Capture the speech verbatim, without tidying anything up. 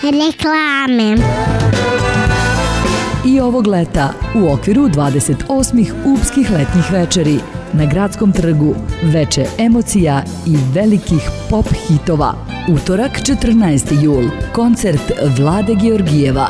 Reklame. I ovog leta, u okviru dvadeset osmih Upskih letnjih večeri, na Gradskom trgu, veče emocija i velikih pop hitova. Utorak, četrnaesti jul, koncert Vlade Georgijeva.